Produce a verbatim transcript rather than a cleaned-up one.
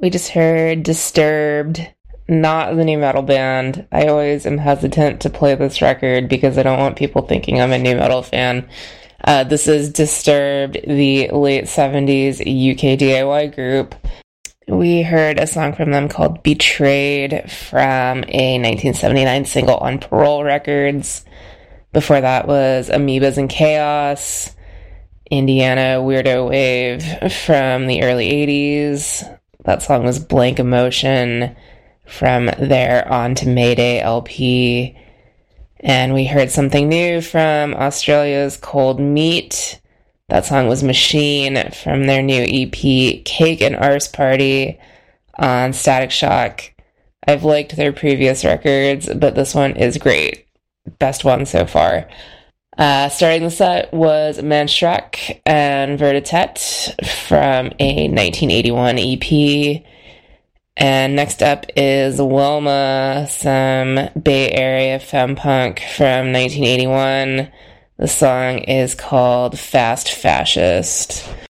We just heard Disturbed, not the new metal band. I always am hesitant to play this record because I don't want people thinking I'm a new metal fan. Uh, this is Disturbed, the late seventies U K D I Y group. We heard a song from them called Betrayed from a nineteen seventy-nine single on Parole Records. Before that was Amoebas and Chaos, Indiana Weirdo Wave from the early eighties. That song was Blank Emotion from their On to Mayday L P. And we heard something new from Australia's Cold Meat. That song was Machine from their new E P, Cake and Arse Party, on Static Shock. I've liked their previous records, but this one is great. Best one so far. Uh, starting the set was Manstruck and Vertitet from a nineteen eighty-one E P. And next up is Wilma, some Bay Area femme punk from nineteen eighty-one. The song is called Fast Fascist.